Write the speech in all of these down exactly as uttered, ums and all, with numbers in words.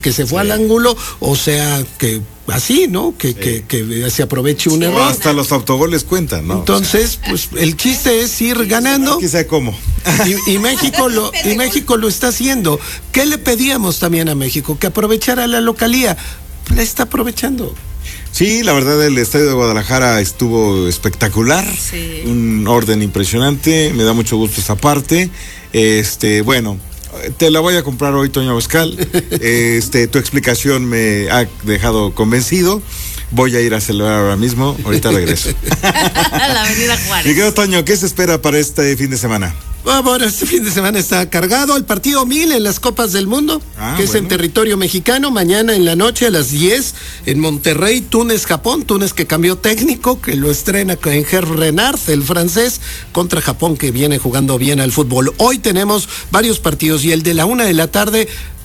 que se fue sí. al ángulo, o sea, que así, ¿no? Que, sí. que, que se aproveche un sí, error. Hasta los autogoles cuentan, ¿no? Entonces, o sea, pues el chiste es ir ganando. Quizá cómo. Y, y México lo y México lo está haciendo. ¿Qué le pedíamos también a México? Que aprovechara la localía. La está aprovechando. Sí, la verdad el estadio de Guadalajara estuvo espectacular, sí. un orden impresionante, me da mucho gusto esa parte. Este, bueno, te la voy a comprar hoy, Toño Abascal. Este, tu explicación me ha dejado convencido. Voy a ir a celebrar ahora mismo, ahorita regreso. La Avenida Juárez. Mi querido Toño, ¿qué se espera para este fin de semana? Ah, bueno, este fin de semana está cargado el partido mil en las Copas del Mundo, ah, que es bueno. en territorio mexicano. Mañana en la noche a las diez en Monterrey, Túnez, Japón. Túnez que cambió técnico, que lo estrena en Hervé Renard, el francés, contra Japón, que viene jugando bien al fútbol. Hoy tenemos varios partidos y el de la una de la tarde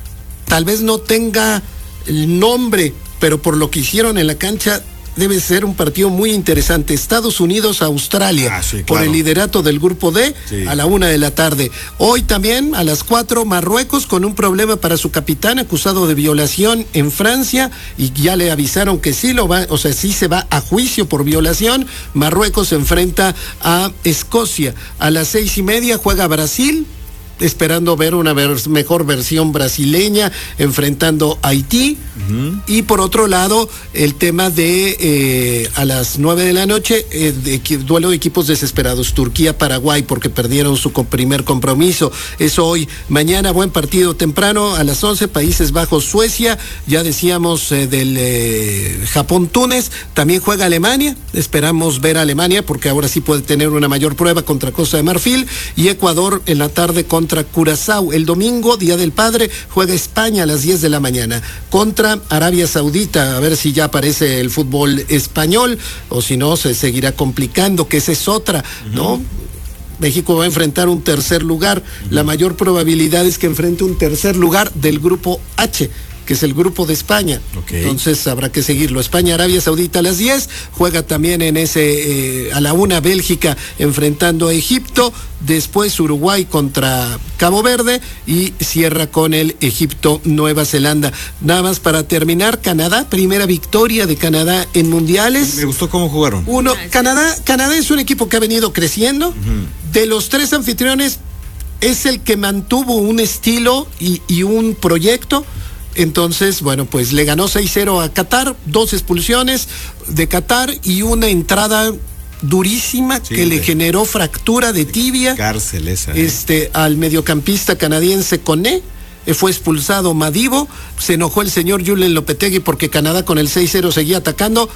tal vez no tenga el nombre, pero por lo que hicieron en la cancha debe ser un partido muy interesante. Estados Unidos, Australia, ah, sí, claro. por el liderato del grupo D, sí. a la una de la tarde. Hoy también a las cuatro, Marruecos con un problema para su capitán acusado de violación en Francia y ya le avisaron que sí lo va, o sea, sí se va a juicio por violación. Marruecos se enfrenta a Escocia. A las seis y media juega Brasil, esperando ver una vers- mejor versión brasileña enfrentando a Haití. Uh-huh. Y por otro lado el tema de eh, a las nueve de la noche eh, de, de, duelo de equipos desesperados, Turquía-Paraguay, porque perdieron su primer compromiso. Eso hoy. Mañana buen partido temprano a las once, Países Bajos-Suecia. Ya decíamos eh, del eh, Japón-Túnez. También juega Alemania, esperamos ver a Alemania porque ahora sí puede tener una mayor prueba contra Costa de Marfil. Y Ecuador en la tarde con contra Curazao. El domingo, Día del Padre, juega España a las diez de la mañana contra Arabia Saudita, a ver si ya aparece el fútbol español o si no se seguirá complicando, que esa es otra, uh-huh. ¿no? México va a enfrentar un tercer lugar, uh-huh. la mayor probabilidad es que enfrente un tercer lugar del grupo H, que es el grupo de España. Okay. Entonces habrá que seguirlo. España, Arabia Saudita a las diez, juega también en ese, eh, a la una Bélgica enfrentando a Egipto, después Uruguay contra Cabo Verde y cierra con el Egipto, Nueva Zelanda. Nada más para terminar, Canadá, primera victoria de Canadá en mundiales. Me gustó cómo jugaron. Uno, Canadá, Canadá es un equipo que ha venido creciendo. Uh-huh. De los tres anfitriones, es el que mantuvo un estilo y, y un proyecto. Entonces, bueno, pues le ganó seis cero a Qatar, dos expulsiones de Qatar y una entrada durísima sí, que le generó fractura de tibia. Cárcel esa. ¿eh? Este, al mediocampista canadiense Koné, eh, fue expulsado Madibo, se enojó el señor Julen Lopetegui porque Canadá con el seis cero seguía atacando.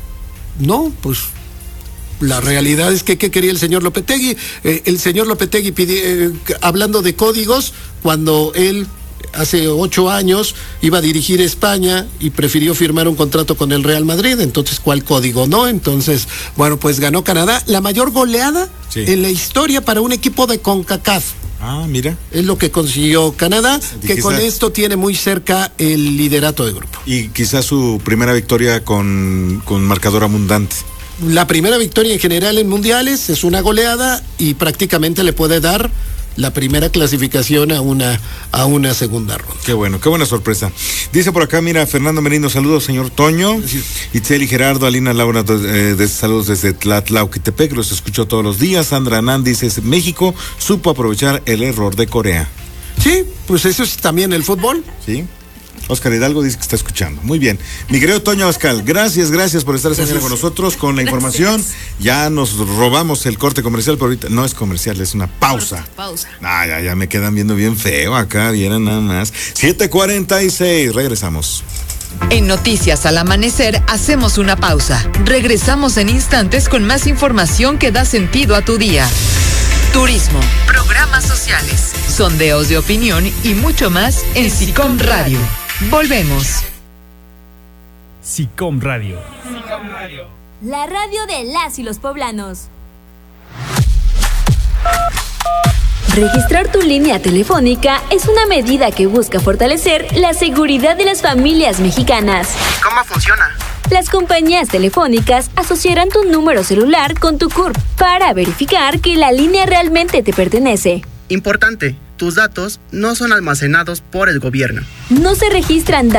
No, pues la realidad es que ¿qué quería el señor Lopetegui? Eh, el señor Lopetegui pidió, eh, hablando de códigos, cuando él hace ocho años iba a dirigir España y prefirió firmar un contrato con el Real Madrid, entonces ¿cuál código, no? Entonces, bueno, pues ganó Canadá, la mayor goleada sí. en la historia para un equipo de CONCACAF. Ah, mira. Es lo que consiguió Canadá, y que quizá, con esto tiene muy cerca el liderato de grupo. Y quizás su primera victoria con, con marcador abundante. La primera victoria en general en mundiales es una goleada y prácticamente le puede dar la primera clasificación a una a una segunda ronda. Qué bueno, qué buena sorpresa. Dice por acá, mira, Fernando Merino, saludos, señor Toño. Sí. Itzel y Gerardo, Alina Laura, eh, de, saludos desde Tlatlauquitepec, los escucho todos los días. Sandra Anán dice, México supo aprovechar el error de Corea. Sí, pues eso es también el fútbol. Sí. Oscar Hidalgo dice que está escuchando. Muy bien. Mi querido Toño Abascal, gracias, gracias por estar esta mañana con nosotros, con la información. Ya nos robamos el corte comercial, pero ahorita no es comercial, es una pausa. Pausa. Ah, ya, ya me quedan viendo bien feo acá, vieran nada más. siete cuarenta y seis, regresamos. En Noticias al Amanecer hacemos una pausa. Regresamos en instantes con más información que da sentido a tu día. Turismo, programas sociales, sondeos de opinión y mucho más en SICOM Radio. Volvemos. SICOM Radio. SICOM Radio. La radio de las y los poblanos. Registrar tu línea telefónica es una medida que busca fortalecer la seguridad de las familias mexicanas. ¿Cómo funciona? Las compañías telefónicas asociarán tu número celular con tu C U R P para verificar que la línea realmente te pertenece. Importante, tus datos no son almacenados por el gobierno. No se registran